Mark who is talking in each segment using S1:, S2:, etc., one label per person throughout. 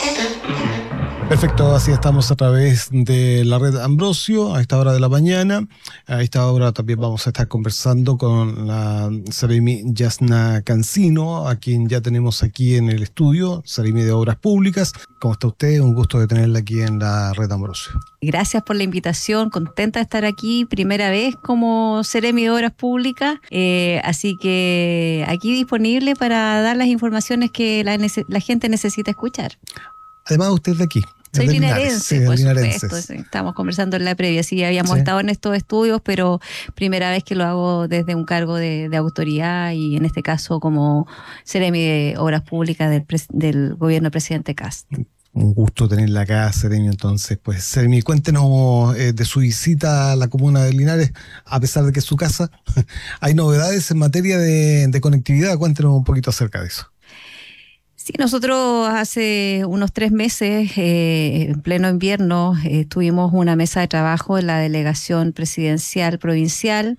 S1: Perfecto, así estamos a través de la red Ambrosio a esta hora de la mañana. A esta hora también vamos a estar conversando con la Seremi Yasna Cancino, a quien ya tenemos aquí en el estudio, Seremi de Obras Públicas. ¿Cómo está usted? Un gusto de tenerla aquí en la red Ambrosio.
S2: Gracias por la invitación, contenta de estar aquí, primera vez como Seremi de Obras Públicas, así que aquí disponible para dar las informaciones que la gente necesita escuchar.
S1: Además, usted es de aquí.
S2: Soy linarense,
S1: sí,
S2: por
S1: linarenses.
S2: supuesto. Estamos conversando en la previa. Sí, habíamos estado en estos estudios, pero primera vez que lo hago desde un cargo de autoridad y en este caso como Seremi de Obras Públicas del gobierno del presidente Kast.
S1: Un gusto tenerla acá, Seremi. Entonces, pues, Seremi, cuéntenos de su visita a la comuna de Linares, a pesar de que es su casa. ¿Hay novedades en materia de conectividad? Cuéntenos un poquito acerca de eso.
S2: Sí, nosotros hace unos 3 meses, en pleno invierno, tuvimos una mesa de trabajo en la delegación presidencial provincial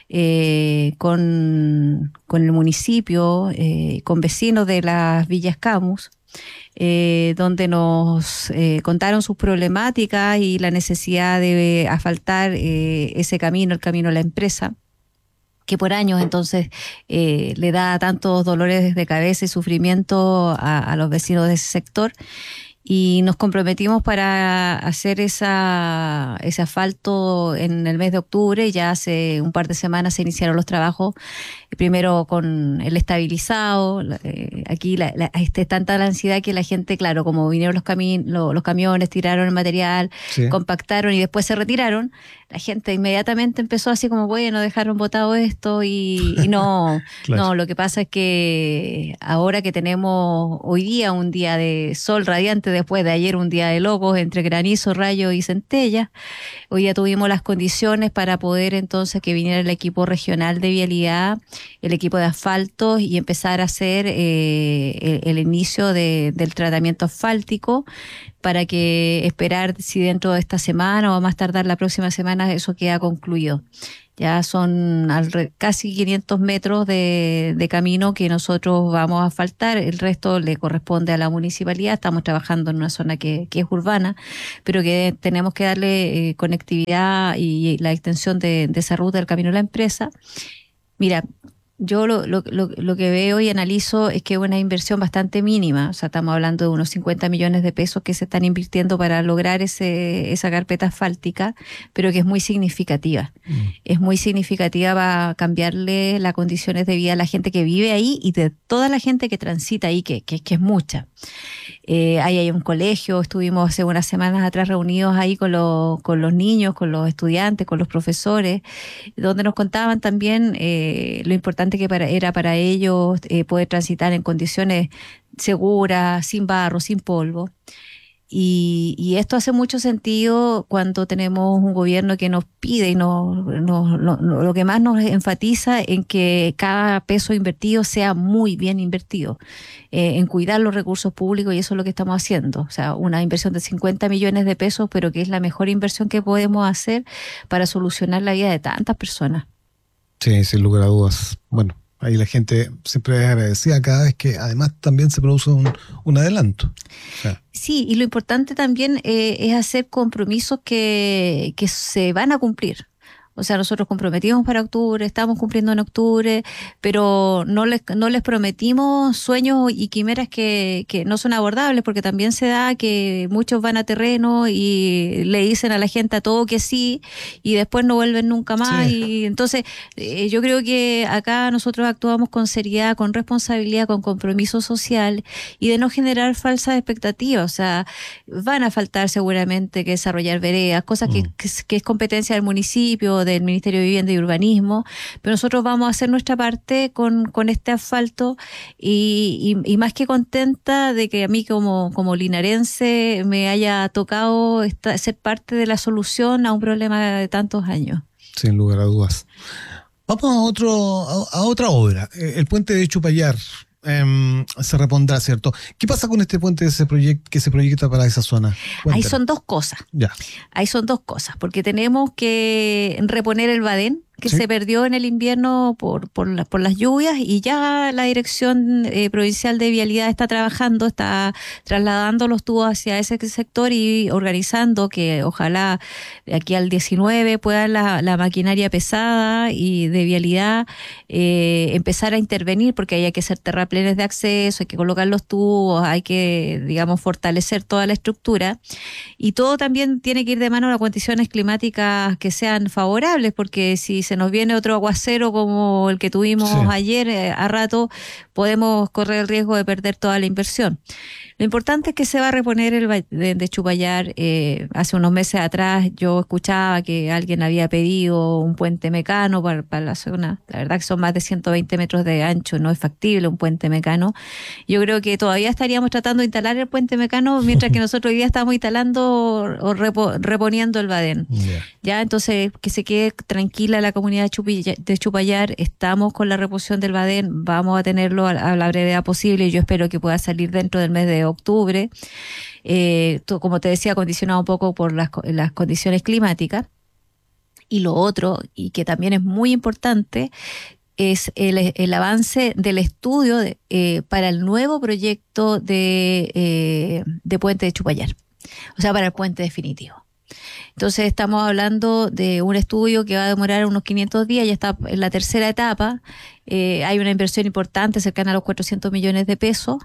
S2: con el municipio, con vecinos de las Villas Camus, donde nos contaron sus problemáticas y la necesidad de asfaltar ese camino, el camino a la empresa, que por años entonces le da tantos dolores de cabeza y sufrimiento a los vecinos de ese sector. Y nos comprometimos para hacer ese asfalto en el mes de octubre. Ya hace un par de semanas se iniciaron los trabajos, primero con el estabilizado. Aquí es tanta la ansiedad que la gente, claro, como vinieron los camiones, tiraron el material, sí, compactaron y después se retiraron, la gente inmediatamente empezó así como, bueno, dejaron botado esto y no, claro. No, lo que pasa es que ahora que tenemos hoy día un día de sol radiante, después de ayer un día de locos entre granizo, rayo y centella, hoy ya tuvimos las condiciones para poder entonces que viniera el equipo regional de vialidad, el equipo de asfaltos y empezar a hacer el inicio del tratamiento asfáltico para que esperar si dentro de esta semana o más tardar la próxima semana eso queda concluido. Ya son casi 500 metros de camino que nosotros vamos a asfaltar, el resto le corresponde a la municipalidad. Estamos trabajando en una zona que es urbana, pero que tenemos que darle conectividad y la extensión de esa ruta del camino a la empresa. Mira, yo lo que veo y analizo es que es una inversión bastante mínima, o sea, estamos hablando de unos 50 millones de pesos que se están invirtiendo para lograr esa carpeta asfáltica, pero que es muy significativa. Es muy significativa para cambiarle las condiciones de vida a la gente que vive ahí y de toda la gente que transita ahí, que es mucha. Ahí hay un colegio, estuvimos hace unas semanas atrás reunidos ahí con los niños, con los estudiantes, con los profesores, donde nos contaban también lo importante que era para ellos poder transitar en condiciones seguras, sin barro, sin polvo. Y esto hace mucho sentido cuando tenemos un gobierno que nos pide y lo que más nos enfatiza en que cada peso invertido sea muy bien invertido, en cuidar los recursos públicos, y eso es lo que estamos haciendo. O sea, una inversión de 50 millones de pesos, pero que es la mejor inversión que podemos hacer para solucionar la vida de tantas personas.
S1: Sí, sin lugar a dudas. Bueno, ahí la gente siempre es agradecida cada vez que además también se produce un adelanto. O sea,
S2: sí, y lo importante también es hacer compromisos que se van a cumplir. O sea, nosotros comprometimos para octubre, estamos cumpliendo en octubre, pero no les prometimos sueños y quimeras que no son abordables, porque también se da que muchos van a terreno y le dicen a la gente a todo que sí y después no vuelven nunca más. Sí. Y entonces yo creo que acá nosotros actuamos con seriedad, con responsabilidad, con compromiso social y de no generar falsas expectativas. O sea, van a faltar seguramente que desarrollar veredas, cosas que es competencia del municipio, del Ministerio de Vivienda y Urbanismo, pero nosotros vamos a hacer nuestra parte con este asfalto y más que contenta de que a mí como linarense me haya tocado ser parte de la solución a un problema de tantos años.
S1: Sin lugar a dudas. Vamos a otra obra, el puente de Chupayar. Se repondrá, ¿cierto? ¿Qué pasa con este puente que se proyecta para esa zona? Cuéntanos.
S2: Ahí son dos cosas.
S1: Ya.
S2: Ahí son dos cosas, porque tenemos que reponer el badén. que
S1: Sí.
S2: se perdió en el invierno por las lluvias, y ya la Dirección Provincial de Vialidad está trabajando, está trasladando los tubos hacia ese sector y organizando que ojalá de aquí al 19 pueda la maquinaria pesada y de vialidad empezar a intervenir, porque hay que hacer terraplenes de acceso, hay que colocar los tubos, hay que, digamos, fortalecer toda la estructura. Y todo también tiene que ir de mano a condiciones climáticas que sean favorables, porque si se nos viene otro aguacero como el que tuvimos
S1: Sí.
S2: ayer, a rato podemos correr el riesgo de perder toda la inversión. Lo importante es que se va a reponer el de Chupayar. Hace unos meses atrás yo escuchaba que alguien había pedido un puente mecano para la zona. La verdad que son más de 120 metros de ancho, no es factible un puente mecano. Yo creo que todavía estaríamos tratando de instalar el puente mecano, mientras que nosotros hoy día estamos instalando o reponiendo el Badén.
S1: Ya.
S2: Ya, entonces que se quede tranquila la comunidad de Chupayar. Estamos con la reposición del Badén, vamos a tenerlo a la brevedad posible, y yo espero que pueda salir dentro del mes de octubre. Como te decía, condicionado un poco por las condiciones climáticas. Y lo otro, y que también es muy importante, es el avance del estudio para el nuevo proyecto de puente de Chupayar, o sea, para el puente definitivo. Entonces estamos hablando de un estudio que va a demorar unos 500 días, ya está en la tercera etapa. Hay una inversión importante, cercana a los 400 millones de pesos,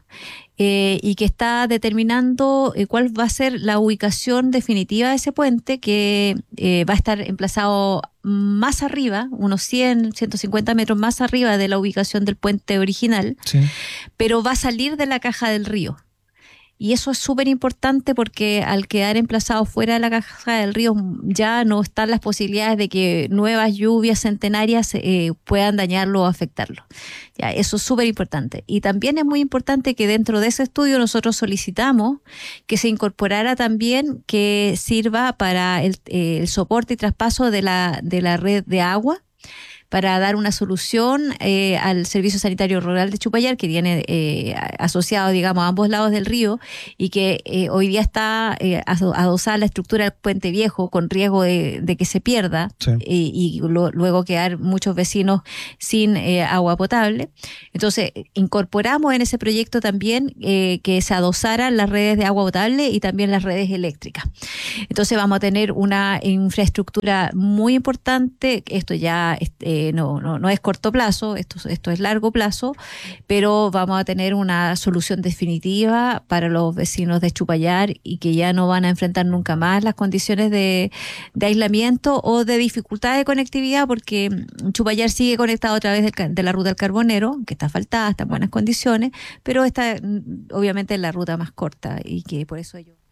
S2: y que está determinando cuál va a ser la ubicación definitiva de ese puente, que va a estar emplazado más arriba, unos 100, 150 metros más arriba de la ubicación del puente original,
S1: Sí.
S2: pero va a salir de la caja del río. Y eso es súper importante, porque al quedar emplazado fuera de la caja del río ya no están las posibilidades de que nuevas lluvias centenarias puedan dañarlo o afectarlo. Ya, eso es súper importante. Y también es muy importante que dentro de ese estudio nosotros solicitamos que se incorporara también que sirva para el soporte y traspaso de la red de agua, para dar una solución al Servicio Sanitario Rural de Chupayar, que tiene asociado, digamos, a ambos lados del río, y que hoy día está adosada la estructura del puente viejo, con riesgo de que se pierda.
S1: Sí.
S2: Y luego quedar muchos vecinos sin agua potable. Entonces, incorporamos en ese proyecto también que se adosaran las redes de agua potable y también las redes eléctricas. Entonces vamos a tener una infraestructura muy importante. Esto ya no es corto plazo, esto es largo plazo, pero vamos a tener una solución definitiva para los vecinos de Chupayar, y que ya no van a enfrentar nunca más las condiciones de aislamiento o de dificultad de conectividad, porque Chupayar sigue conectado a través de la ruta del Carbonero, que está asfaltada, está en buenas condiciones, pero esta obviamente es la ruta más corta, y que por eso ellos...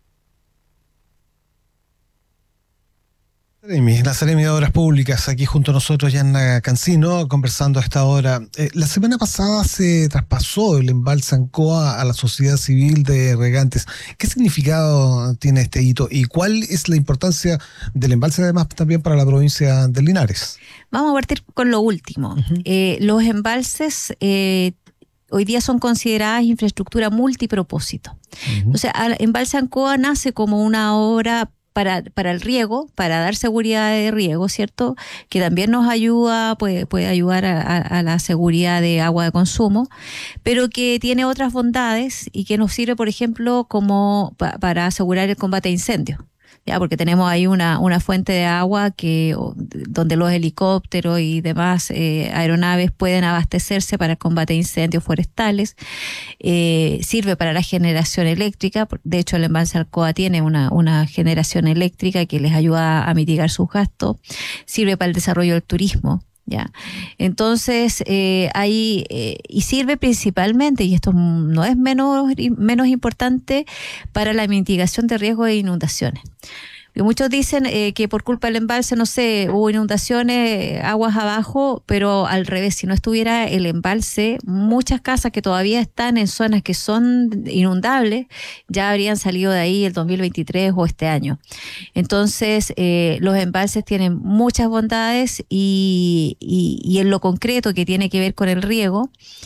S1: La Seremi de Obras Públicas, aquí junto a nosotros, Yanna Cancino, conversando a esta hora. La semana pasada se traspasó el embalse Ancoa a la sociedad civil de regantes. ¿Qué significado tiene este hito y cuál es la importancia del embalse, además, también para la provincia de Linares?
S2: Vamos a partir con lo último. Los embalses hoy día son consideradas infraestructura multipropósito. O sea, el embalse Ancoa nace como una obra para el riego, para dar seguridad de riego, ¿cierto? Que también nos ayuda, puede ayudar a la seguridad de agua de consumo, pero que tiene otras bondades y que nos sirve, por ejemplo, como para asegurar el combate a incendios. Ya, porque tenemos ahí una fuente de agua donde los helicópteros y demás aeronaves pueden abastecerse para el combate de incendios forestales. Sirve para la generación eléctrica. De hecho, el embalse Ancoa tiene una generación eléctrica que les ayuda a mitigar sus gastos. Sirve para el desarrollo del turismo. Ya, entonces y sirve principalmente, y esto no es menos importante, para la mitigación de riesgo de inundaciones. Y muchos dicen que por culpa del embalse, no sé, hubo inundaciones, aguas abajo, pero al revés, si no estuviera el embalse, muchas casas que todavía están en zonas que son inundables ya habrían salido de ahí el 2023 o este año. Entonces, los embalses tienen muchas bondades, y en lo concreto que tiene que ver con el riego,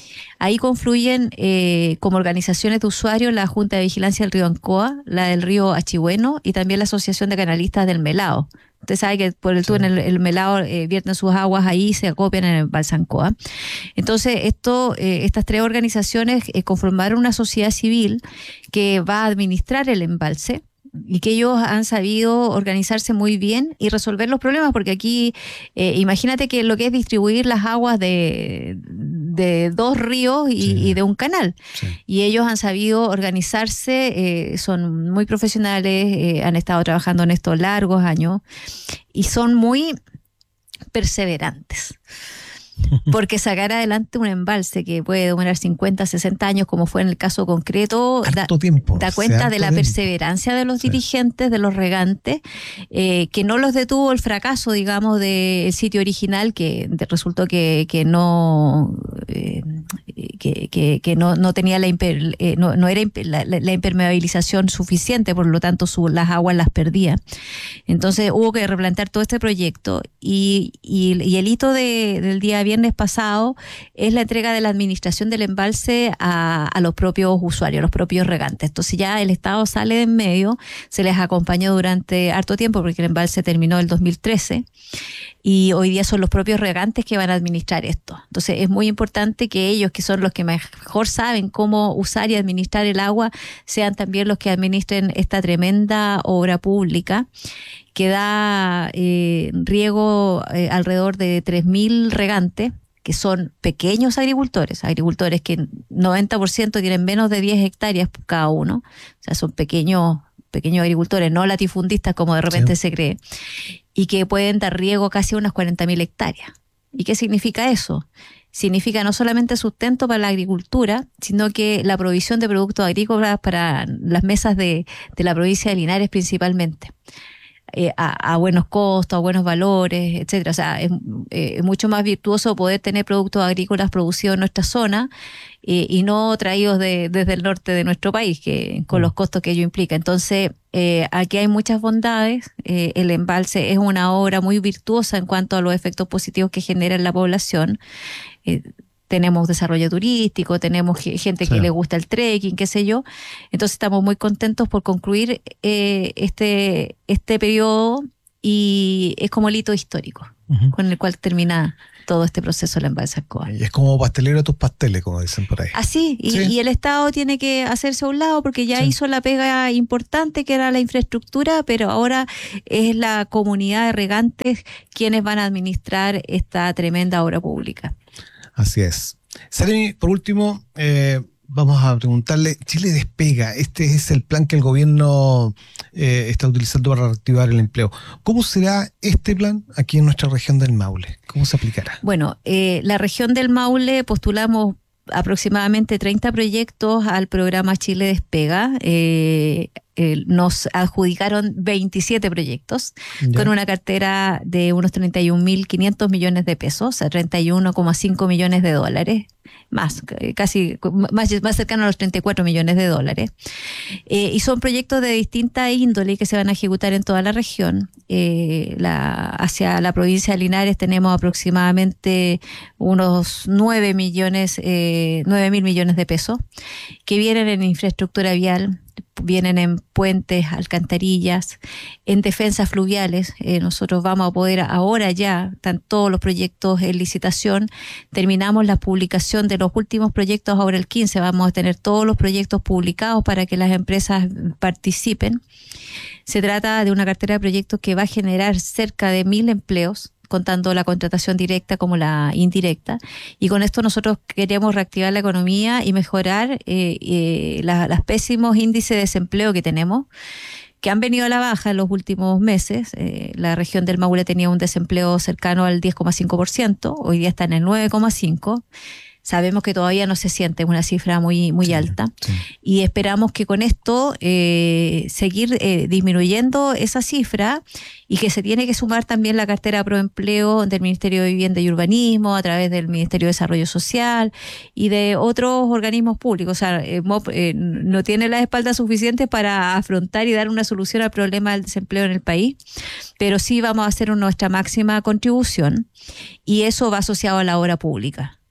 S2: Ahí confluyen como organizaciones de usuarios la Junta de Vigilancia del río Ancoa, la del río Achigüeno y también la Asociación de Canalistas del Melao. Usted sabe que por el túnel el Melao vierten sus aguas ahí y se acopian en el embalse Ancoa. Entonces, estas tres organizaciones conformaron una sociedad civil que va a administrar el embalse y que ellos han sabido organizarse muy bien y resolver los problemas, porque aquí imagínate que lo que es distribuir las aguas de dos ríos y de un canal. Sí. Y ellos han sabido organizarse, son muy profesionales, han estado trabajando en esto largos años y son muy perseverantes. Porque sacar adelante un embalse que puede demorar 50, 60 años, como fue en el caso concreto, da cuenta de la perseverancia de los dirigentes, de los regantes, que no los detuvo el fracaso, digamos, del sitio original, que resultó que no tenía no era la impermeabilización suficiente, por lo tanto las aguas las perdía. Entonces hubo que replantear todo este proyecto y el hito del día viernes pasado es la entrega de la administración del embalse a los propios usuarios, a los propios regantes. Entonces ya el Estado sale de en medio, se les acompañó durante harto tiempo porque el embalse terminó en el 2013 y hoy día son los propios regantes que van a administrar esto. Entonces es muy importante que ellos, que son los que mejor saben cómo usar y administrar el agua, sean también los que administren esta tremenda obra pública que da riego alrededor de 3.000 regantes, que son pequeños agricultores que 90% tienen menos de 10 hectáreas cada uno, o sea, son pequeños agricultores, no latifundistas como de repente se cree, y que pueden dar riego casi a unas 40.000 hectáreas. ¿Y qué significa eso? Significa no solamente sustento para la agricultura, sino que la provisión de productos agrícolas para las mesas de la provincia de Linares principalmente. A buenos costos, a buenos valores, etcétera. O sea, es mucho más virtuoso poder tener productos agrícolas producidos en nuestra zona y no traídos desde el norte de nuestro país, con los costos que ello implica. Entonces, aquí hay muchas bondades. El embalse es una obra muy virtuosa en cuanto a los efectos positivos que genera en la población. Tenemos desarrollo turístico, tenemos gente que le gusta el trekking, qué sé yo. Entonces estamos muy contentos por concluir este periodo y es como el hito histórico con el cual termina todo este proceso del embalse Ancoa.
S1: Y es como pastelero de tus pasteles, como dicen por ahí.
S2: Así, y el Estado tiene que hacerse a un lado porque ya hizo la pega importante que era la infraestructura, pero ahora es la comunidad de regantes quienes van a administrar esta tremenda obra pública.
S1: Así es. Seremi, por último, vamos a preguntarle, Chile Despega, este es el plan que el gobierno está utilizando para reactivar el empleo. ¿Cómo será este plan aquí en nuestra región del Maule? ¿Cómo se aplicará?
S2: Bueno, la región del Maule postulamos aproximadamente 30 proyectos al programa Chile Despega. Nos adjudicaron 27 proyectos con una cartera de unos 31.500 millones de pesos, o sea, 31,5 millones de dólares, más cercano a los 34 millones de dólares. Y son proyectos de distinta índole que se van a ejecutar en toda la región. Hacia la provincia de Linares tenemos aproximadamente unos 9.000 millones de pesos que vienen en infraestructura vial, vienen en puentes, alcantarillas, en defensas fluviales. Nosotros vamos a poder ahora ya, están todos los proyectos en licitación, terminamos la publicación de los últimos proyectos, ahora el 15 vamos a tener todos los proyectos publicados para que las empresas participen. Se trata de una cartera de proyectos que va a generar cerca de 1.000 empleos, contando la contratación directa como la indirecta, y con esto nosotros queremos reactivar la economía y mejorar los pésimos índices de desempleo que tenemos, que han venido a la baja en los últimos meses. La región del Maule tenía un desempleo cercano al 10,5%, hoy día está en el 9,5%. Sabemos que todavía no se siente, una cifra muy alta, y esperamos que con esto seguir disminuyendo esa cifra, y que se tiene que sumar también la cartera Proempleo del Ministerio de Vivienda y Urbanismo a través del Ministerio de Desarrollo Social y de otros organismos públicos. O sea, MOP no tiene las espaldas suficientes para afrontar y dar una solución al problema del desempleo en el país, pero sí vamos a hacer nuestra máxima contribución, y eso va asociado a la obra pública.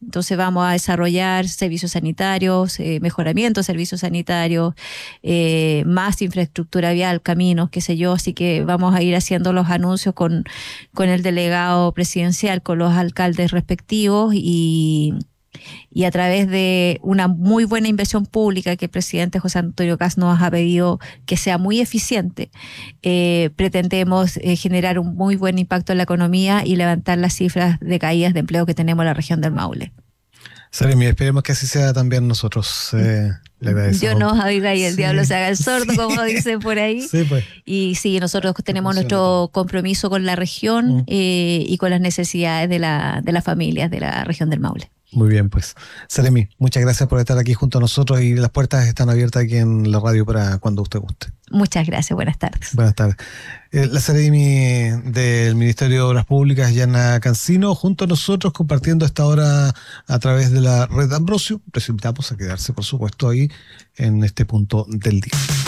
S2: Entonces vamos a desarrollar servicios sanitarios, mejoramiento de servicios sanitarios, más infraestructura vial, caminos, qué sé yo. Así que vamos a ir haciendo los anuncios con el delegado presidencial, con los alcaldes respectivos y a través de una muy buena inversión pública que el presidente José Antonio Kast nos ha pedido que sea muy eficiente, pretendemos generar un muy buen impacto en la economía y levantar las cifras de caídas de empleo que tenemos en la región del Maule.
S1: Saremi, esperemos que así sea también nosotros. Le agradecemos.
S2: Dios nos oiga y el diablo se haga el sordo, como dicen por ahí.
S1: Sí, pues.
S2: Y sí, nosotros tenemos nuestro compromiso con la región y con las necesidades de las familias de la región del Maule.
S1: Muy bien, pues. Saremi, muchas gracias por estar aquí junto a nosotros y las puertas están abiertas aquí en la radio para cuando usted guste.
S2: Muchas gracias, buenas tardes.
S1: Buenas tardes. La Saremi del Ministerio de Obras Públicas, Yana Cancino, junto a nosotros compartiendo esta hora a través de la red Ambrosio. Les invitamos a quedarse, por supuesto, ahí en este punto del día.